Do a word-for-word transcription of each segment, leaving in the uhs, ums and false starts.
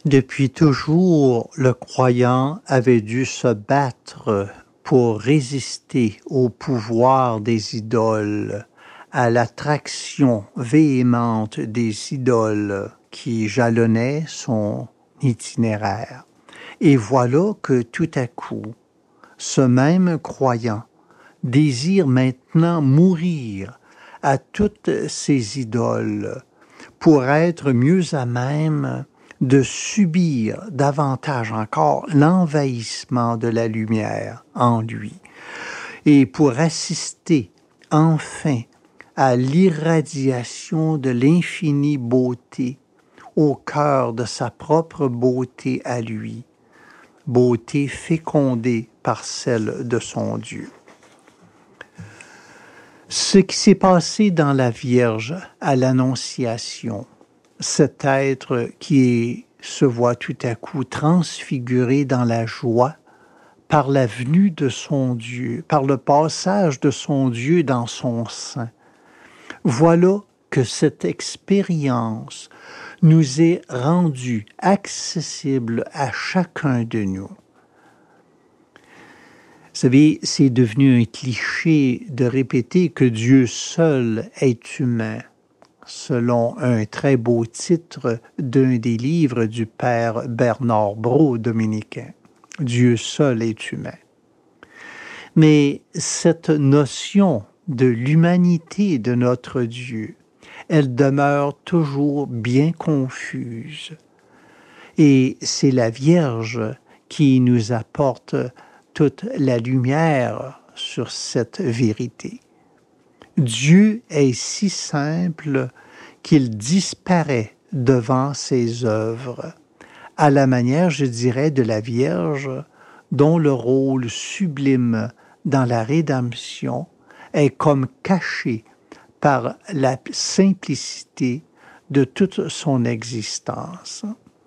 Depuis toujours, le croyant avait dû se battre pour résister au pouvoir des idoles, à l'attraction véhémente des idoles qui jalonnaient son itinéraire. Et voilà que tout à coup, ce même croyant désire maintenant mourir à toutes ces idoles pour être mieux à même de subir davantage encore l'envahissement de la lumière en lui et pour assister enfin à l'irradiation de l'infinie beauté au cœur de sa propre beauté à lui, beauté fécondée par celle de son Dieu. Ce qui s'est passé dans la Vierge à l'Annonciation, cet être qui est, se voit tout à coup transfiguré dans la joie par la venue de son Dieu, par le passage de son Dieu dans son sein. Voilà que cette expérience nous est rendue accessible à chacun de nous. Vous savez, c'est devenu un cliché de répéter que Dieu seul est humain, selon un très beau titre d'un des livres du père Bernard Brault, dominicain. Dieu seul est humain. Mais cette notion de l'humanité de notre Dieu, elle demeure toujours bien confuse. Et c'est la Vierge qui nous apporte toute la lumière sur cette vérité. Dieu est si simple qu'il disparaît devant ses œuvres, à la manière, je dirais, de la Vierge, dont le rôle sublime dans la rédemption est comme caché par la simplicité de toute son existence.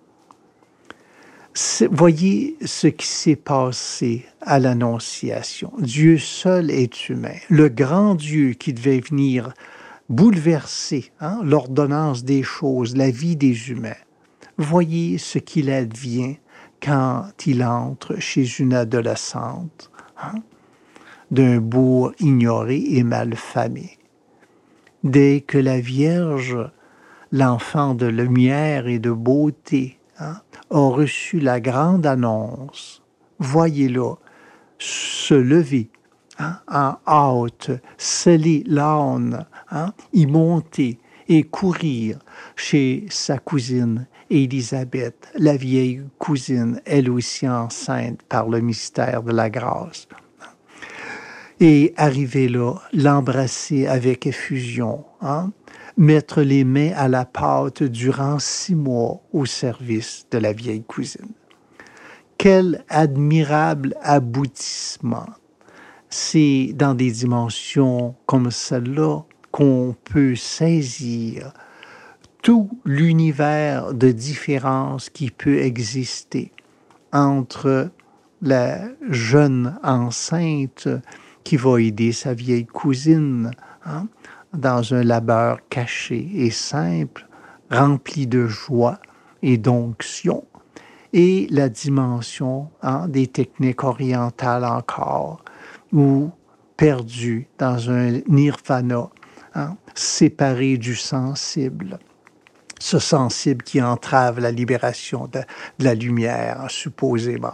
Voyez ce qui s'est passé à l'Annonciation. Dieu seul est humain. Le grand Dieu qui devait venir bouleverser hein, l'ordonnance des choses, la vie des humains. Voyez ce qu'il advient quand il entre chez une adolescente hein, d'un bourg ignoré et malfamé. Dès que la Vierge, l'enfant de lumière et de beauté, hein, a reçu la grande annonce, voyez-le se lever hein, en hâte, sceller l'âne, hein, y monter et courir chez sa cousine Élisabeth, la vieille cousine, elle aussi enceinte par le mystère de la grâce. Et arriver là, l'embrasser avec effusion, hein, mettre les mains à la pâte durant six mois au service de la vieille cousine. Quel admirable aboutissement! C'est dans des dimensions comme celle-là qu'on peut saisir tout l'univers de différence qui peut exister entre la jeune enceinte qui va aider sa vieille cousine hein, dans un labeur caché et simple, rempli de joie et d'onction, et la dimension hein, des techniques orientales encore, ou perdu dans un nirvana, hein, séparé du sensible. Ce sensible qui entrave la libération de, de la lumière, supposément.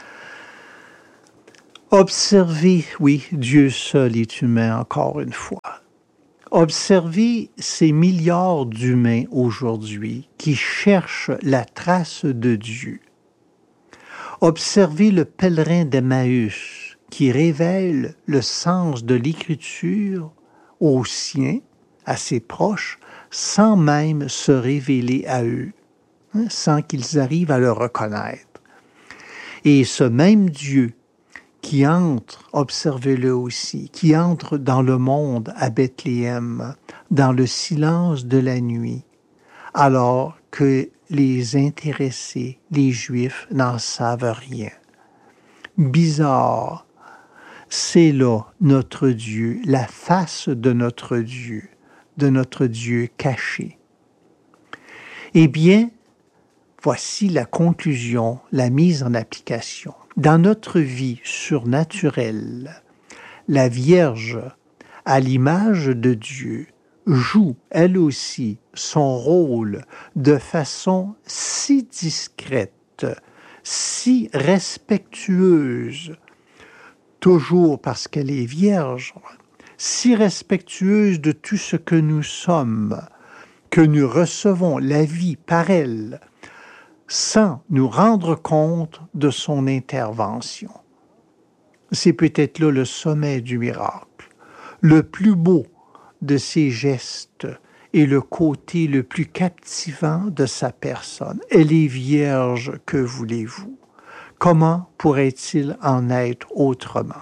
Observez, oui, Dieu seul est humain, encore une fois. Observez ces milliards d'humains aujourd'hui qui cherchent la trace de Dieu. Observez le pèlerin d'Emmaüs qui révèle le sens de l'Écriture aux siens, à ses proches, sans même se révéler à eux, hein, sans qu'ils arrivent à le reconnaître. Et ce même Dieu qui entre, observez-le aussi, qui entre dans le monde à Bethléem, dans le silence de la nuit, alors que les intéressés, les Juifs, n'en savent rien. Bizarre, c'est là notre Dieu, la face de notre Dieu, de notre Dieu caché. Eh bien, voici la conclusion, la mise en application. Dans notre vie surnaturelle, la Vierge, à l'image de Dieu, joue elle aussi son rôle de façon si discrète, si respectueuse, toujours parce qu'elle est vierge, si respectueuse de tout ce que nous sommes, que nous recevons la vie par elle, sans nous rendre compte de son intervention. C'est peut-être là le sommet du miracle, le plus beau de ses gestes et le côté le plus captivant de sa personne. Elle est vierge, que voulez-vous? Comment pourrait-il en être autrement?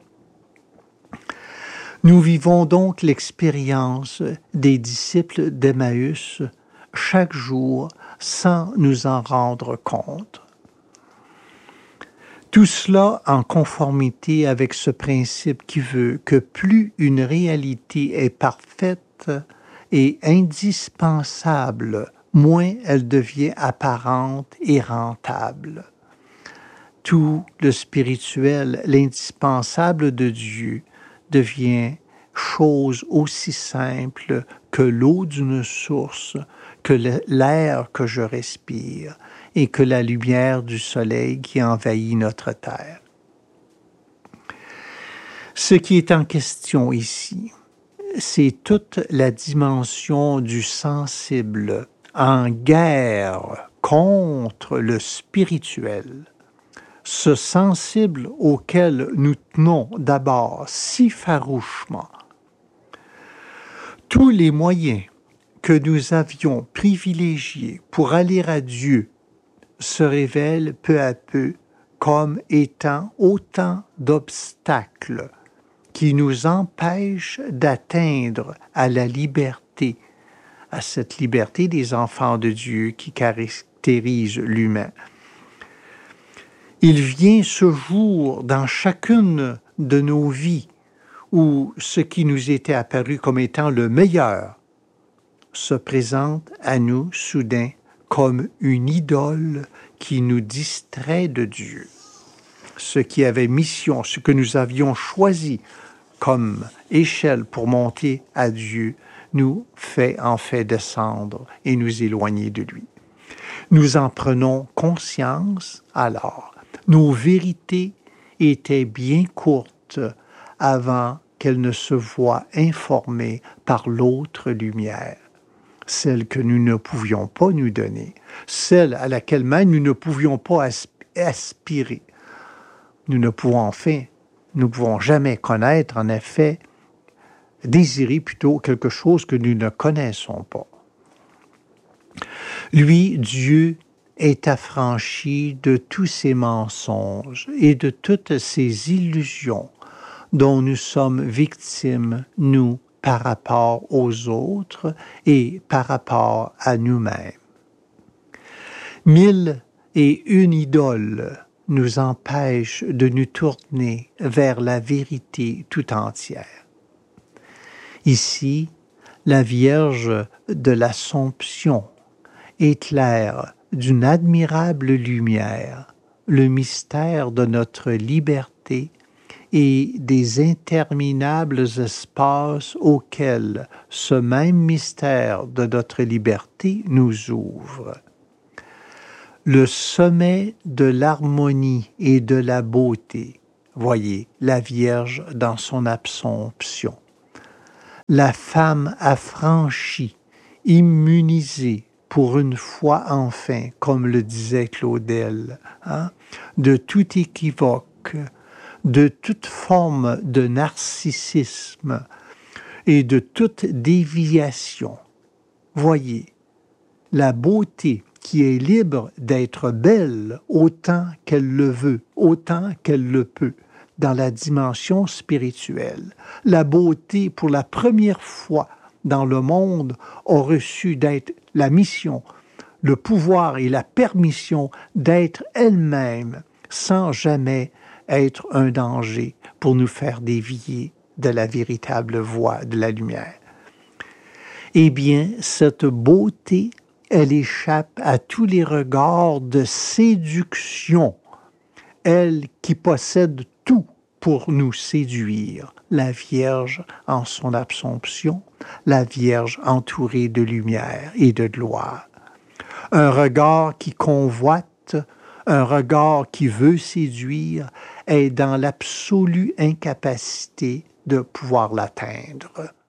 Nous vivons donc l'expérience des disciples d'Emmaüs chaque jour sans nous en rendre compte. Tout cela en conformité avec ce principe qui veut que plus une réalité est parfaite et indispensable, moins elle devient apparente et rentable. Tout le spirituel, l'indispensable de Dieu, devient chose aussi simple que l'eau d'une source, que l'air que je respire et que la lumière du soleil qui envahit notre terre. Ce qui est en question ici, c'est toute la dimension du sensible en guerre contre le spirituel. Ce sensible auquel nous tenons d'abord si farouchement. Tous les moyens que nous avions privilégiés pour aller à Dieu se révèlent peu à peu comme étant autant d'obstacles qui nous empêchent d'atteindre à la liberté, à cette liberté des enfants de Dieu qui caractérise l'humain. Il vient ce jour dans chacune de nos vies où ce qui nous était apparu comme étant le meilleur se présente à nous soudain comme une idole qui nous distrait de Dieu. Ce qui avait mission, ce que nous avions choisi comme échelle pour monter à Dieu, nous fait en fait descendre et nous éloigner de lui. Nous en prenons conscience alors. Nos vérités étaient bien courtes avant qu'elles ne se voient informées par l'autre lumière, celle que nous ne pouvions pas nous donner, celle à laquelle même nous ne pouvions pas aspirer. Nous ne pouvons enfin, nous ne pouvons jamais connaître, en effet, désirer plutôt quelque chose que nous ne connaissons pas. Lui, Dieu, est affranchi de tous ces mensonges et de toutes ces illusions dont nous sommes victimes, nous, par rapport aux autres et par rapport à nous-mêmes. Mille et une idoles nous empêchent de nous tourner vers la vérité tout entière. Ici, la Vierge de l'Assomption éclaire d'une admirable lumière le mystère de notre liberté et des interminables espaces auxquels ce même mystère de notre liberté nous ouvre. Le sommet de l'harmonie et de la beauté, voyez, la Vierge dans son Assomption. La femme affranchie, immunisée, pour une fois enfin, comme le disait Claudel, hein, de tout équivoque, de toute forme de narcissisme et de toute déviation. Voyez, la beauté qui est libre d'être belle autant qu'elle le veut, autant qu'elle le peut, dans la dimension spirituelle. La beauté, pour la première fois dans le monde, a reçu d'être la mission, le pouvoir et la permission d'être elle-même sans jamais être un danger pour nous faire dévier de la véritable voie de la lumière. Eh bien, cette beauté Elle échappe à tous les regards de séduction, elle qui possède tout pour nous séduire, la Vierge en son Assomption, la Vierge entourée de lumière et de gloire. Un regard qui convoite, un regard qui veut séduire, est dans l'absolue incapacité de pouvoir l'atteindre.